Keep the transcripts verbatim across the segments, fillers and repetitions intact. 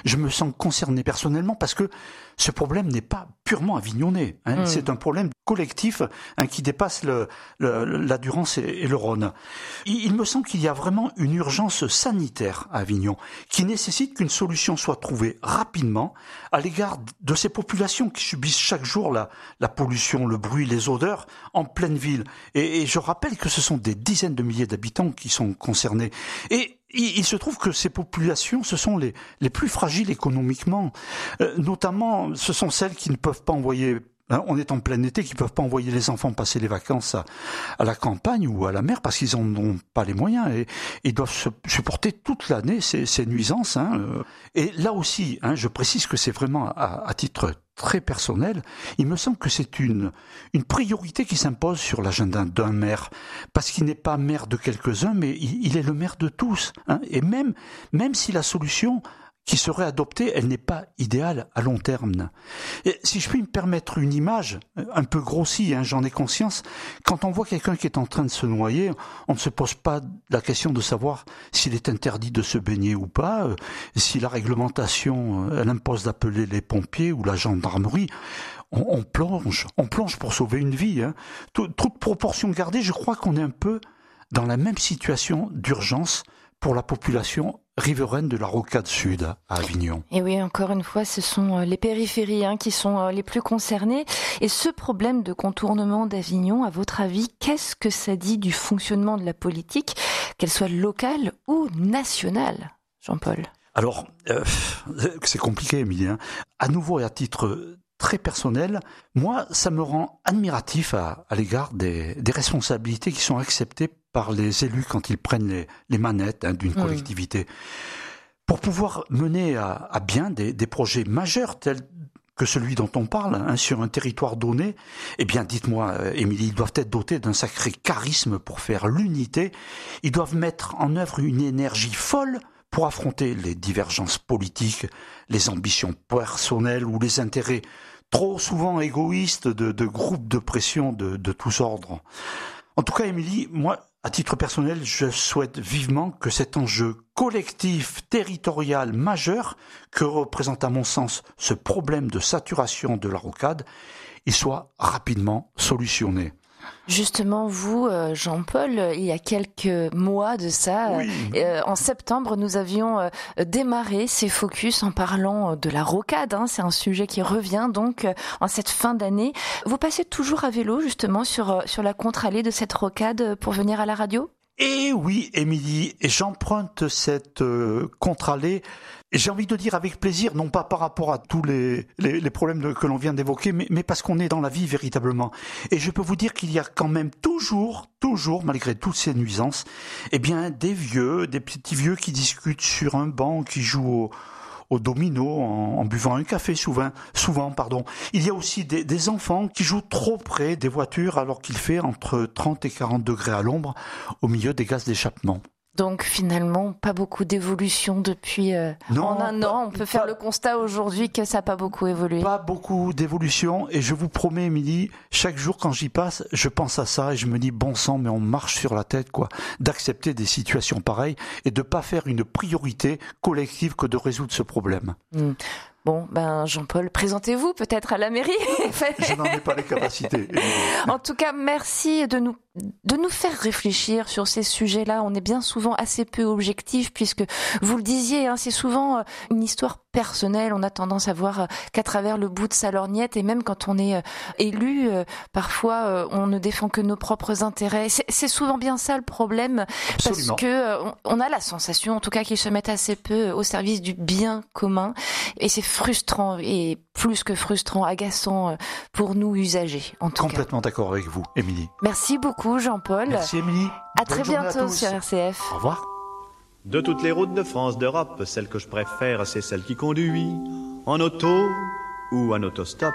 je me sens concerné personnellement parce que ce problème n'est pas purement avignonnais. Hein. Mmh. C'est un problème collectif hein, qui dépasse le, le, la Durance et, et le Rhône. Il, il me semble qu'il y a vraiment une urgence sanitaire à Avignon qui nécessite qu'une solution soit trouvée rapidement à l'égard de ces populations qui subissent chaque jour la, la pollution, le bruit, les odeurs en pleine ville. Et, et je rappelle que ce sont des dizaines de milliers d'habitants qui sont concernés. Et il se trouve que ces populations, ce sont les, les plus fragiles économiquement. Euh, notamment, ce sont celles qui ne peuvent pas envoyer, hein, on est en plein été, qui ne peuvent pas envoyer les enfants passer les vacances à, à la campagne ou à la mer parce qu'ils n'en ont pas les moyens et ils doivent se, supporter toute l'année ces, ces nuisances. Hein. Et là aussi, hein, je précise que c'est vraiment à, à titre très personnel, il me semble que c'est une, une priorité qui s'impose sur l'agenda d'un maire, parce qu'il n'est pas maire de quelques-uns, mais il, il est le maire de tous. Hein. Et même, même si la solution qui serait adoptée, elle n'est pas idéale à long terme. Et si je puis me permettre une image, un peu grossie, hein, j'en ai conscience, quand on voit quelqu'un qui est en train de se noyer, on ne se pose pas la question de savoir s'il est interdit de se baigner ou pas, euh, si la réglementation, elle impose d'appeler les pompiers ou la gendarmerie. On, on plonge, on plonge pour sauver une vie. Hein. Tout, toute proportion gardée, je crois qu'on est un peu dans la même situation d'urgence pour la population riveraine de la Rocade Sud à Avignon. Et oui, encore une fois, ce sont les périphéries hein, qui sont les plus concernées. Et ce problème de contournement d'Avignon, à votre avis, qu'est-ce que ça dit du fonctionnement de la politique, qu'elle soit locale ou nationale, Jean-Paul ? Alors, euh, c'est compliqué, Émilie. Hein. À nouveau et à titre très personnel, moi, ça me rend admiratif à, à l'égard des, des responsabilités qui sont acceptées par les élus quand ils prennent les, les manettes hein, d'une mmh. collectivité. Pour pouvoir mener à, à bien des, des projets majeurs tels que celui dont on parle hein, sur un territoire donné, eh bien, dites-moi, euh, Émilie, ils doivent être dotés d'un sacré charisme pour faire l'unité. Ils doivent mettre en œuvre une énergie folle pour affronter les divergences politiques, les ambitions personnelles ou les intérêts trop souvent égoïstes de, de groupes de pression de, de tous ordres. En tout cas, Émilie, moi, à titre personnel, je souhaite vivement que cet enjeu collectif, territorial, majeur, que représente à mon sens ce problème de saturation de la rocade, il soit rapidement solutionné. Justement, vous, Jean-Paul, il y a quelques mois de ça, oui. euh, en septembre, nous avions euh, démarré ces focus en parlant de la rocade. Hein, c'est un sujet qui revient donc euh, en cette fin d'année. Vous passez toujours à vélo, justement, sur, euh, sur la contre-allée de cette rocade pour venir à la radio ? Eh oui, Émilie, et j'emprunte cette euh, contre-allée, et j'ai envie de dire avec plaisir, non pas par rapport à tous les, les, les problèmes de, que l'on vient d'évoquer, mais, mais parce qu'on est dans la vie véritablement. Et je peux vous dire qu'il y a quand même toujours, toujours, malgré toutes ces nuisances, eh bien des vieux, des petits vieux qui discutent sur un banc, qui jouent au au domino en, en buvant un café souvent, souvent pardon. Il y a aussi des, des enfants qui jouent trop près des voitures alors qu'il fait entre trente et quarante degrés à l'ombre au milieu des gaz d'échappement. Donc finalement, pas beaucoup d'évolution depuis euh, non, en un pas, an. On peut pas, faire le constat aujourd'hui que ça n'a pas beaucoup évolué. Pas beaucoup d'évolution et je vous promets, Émilie, chaque jour quand j'y passe, je pense à ça et je me dis bon sang, mais on marche sur la tête quoi, d'accepter des situations pareilles et de pas faire une priorité collective que de résoudre ce problème. Mmh. Bon, ben Jean-Paul, présentez-vous peut-être à la mairie. Je n'en ai pas les capacités. En tout cas, merci de nous de nous faire réfléchir sur ces sujets-là. On est bien souvent assez peu objectif puisque vous le disiez, hein, c'est souvent une histoire personnelle. On a tendance à voir qu'à travers le bout de sa lorgnette et même quand on est élu, parfois on ne défend que nos propres intérêts. C'est, c'est souvent bien ça le problème. Absolument. Parce que on a la sensation, en tout cas, qu'ils se mettent assez peu au service du bien commun et c'est frustrant et plus que frustrant, agaçant pour nous usagers. En tout Complètement cas. d'accord avec vous, Émilie. Merci beaucoup, Jean-Paul. Merci, Émilie. À très bientôt à sur R C F. Au revoir. De toutes les routes de France, d'Europe, celle que je préfère, c'est celle qui conduit en auto ou en autostop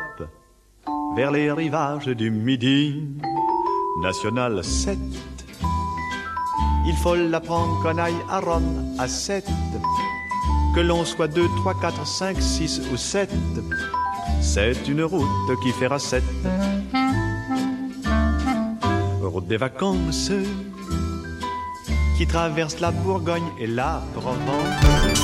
vers les rivages du Midi. National sept. Il faut la prendre qu'on aille à Rome à sept. Que l'on soit deux, trois, quatre, cinq, six ou sept, c'est une route qui fera sept. Route des vacances qui traverse la Bourgogne et la Provence.